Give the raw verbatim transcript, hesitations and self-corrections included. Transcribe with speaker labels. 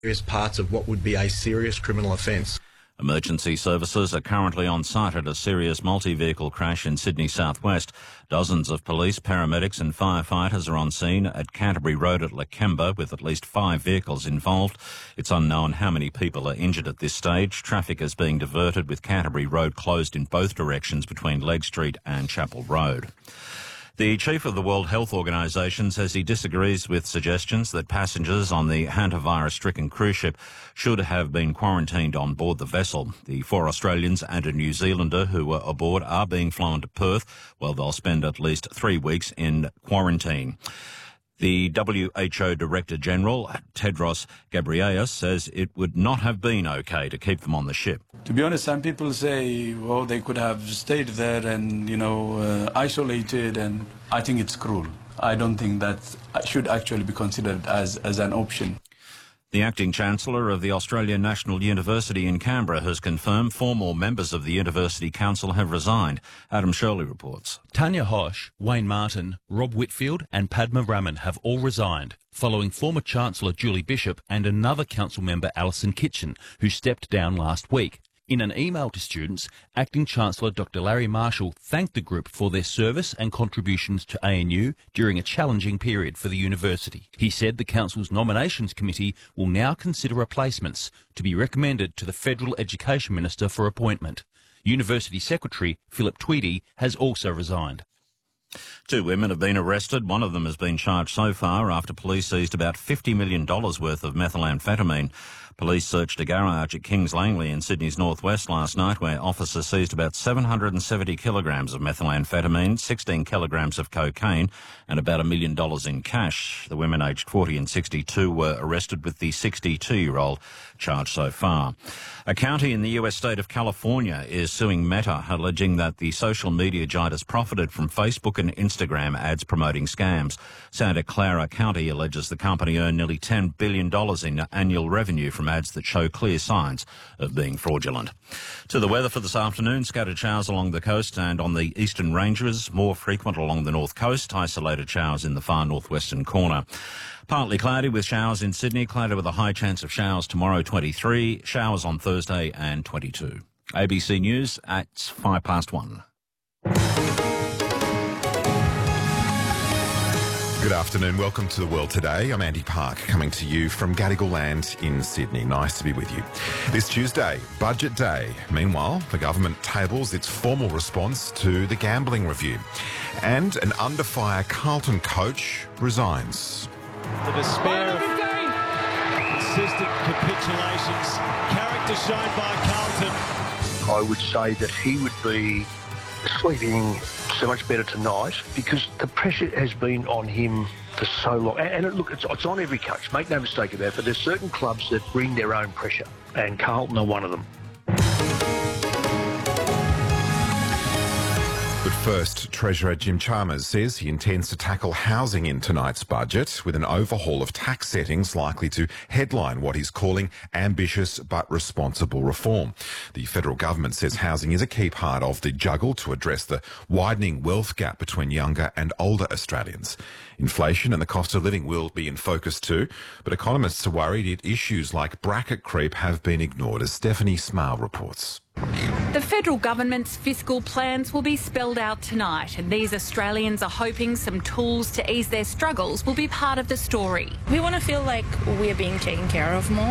Speaker 1: various parts of what would be a serious criminal offence.
Speaker 2: Emergency services are currently on site at a serious multi-vehicle crash in Sydney southwest. Dozens of police, paramedics and firefighters are on scene at Canterbury Road at Lakemba with at least five vehicles involved. It's unknown how many people are injured at this stage. Traffic is being diverted with Canterbury Road closed in both directions between Legg Street and Chapel Road. The chief of the World Health Organization says he disagrees with suggestions that passengers on the hantavirus-stricken cruise ship should have been quarantined on board the vessel. The four Australians and a New Zealander who were aboard are being flown to Perth, where they'll spend at least three weeks in quarantine. The W H O Director General, Tedros Ghebreyesus, says it would not have been okay to keep them on the ship.
Speaker 3: To be honest, some people say, well, they could have stayed there and, you know, uh, isolated, and I think it's cruel. I don't think that should actually be considered as, as an option.
Speaker 2: The Acting Chancellor of the Australian National University in Canberra has confirmed four more members of the University Council have resigned. Adam Shirley reports.
Speaker 4: Tanya Hosh, Wayne Martin, Rob Whitfield and Padma Raman have all resigned, following former Chancellor Julie Bishop and another council member Alison Kitchen, who stepped down last week. In an email to students, Acting Chancellor Doctor Larry Marshall thanked the group for their service and contributions to A N U during a challenging period for the university. He said the Council's Nominations Committee will now consider replacements to be recommended to the Federal Education Minister for appointment. University Secretary Philip Tweedy has also resigned.
Speaker 2: Two women have been arrested. One of them has been charged so far after police seized about fifty million dollars worth of methamphetamine. Police searched a garage at Kings Langley in Sydney's northwest last night, where officers seized about seven hundred seventy kilograms of methamphetamine, sixteen kilograms of cocaine and about a million dollars in cash. The women aged forty and sixty-two were arrested, with the sixty-two-year-old charged so far. A county in the U S state of California is suing Meta, alleging that the social media giant has profited from Facebook and Instagram ads promoting scams. Santa Clara County alleges the company earned nearly ten billion dollars in annual revenue from ads that show clear signs of being fraudulent. To the weather for this afternoon, scattered showers along the coast and on the eastern ranges, more frequent along the north coast, isolated showers in the far northwestern corner. Partly cloudy with showers in Sydney, cloudy with a high chance of showers tomorrow, twenty-three, showers on Thursday and twenty-two. A B C News at five past one.
Speaker 5: Good afternoon. Welcome to The World Today. I'm Andy Park, coming to you from Gadigal Land in Sydney. Nice to be with you. This Tuesday, Budget Day. Meanwhile, the government tables its formal response to the gambling review. And an under-fire Carlton coach resigns.
Speaker 6: The despair of consistent capitulations, character shown by Carlton.
Speaker 7: I would say that he would be sleeping so much better tonight because the pressure has been on him for so long. And, and look, it's, it's on every coach, make no mistake about it, but there's certain clubs that bring their own pressure, and Carlton are one of them.
Speaker 5: But first, Treasurer Jim Chalmers says he intends to tackle housing in tonight's budget with an overhaul of tax settings likely to headline what he's calling ambitious but responsible reform. The federal government says housing is a key part of the juggle to address the widening wealth gap between younger and older Australians. Inflation and the cost of living will be in focus too, but economists are worried that issues like bracket creep have been ignored, as Stephanie Smale reports.
Speaker 8: The federal government's fiscal plans will be spelled out tonight, and these Australians are hoping some tools to ease their struggles will be part of the story.
Speaker 9: We want to feel like we're being taken care of more.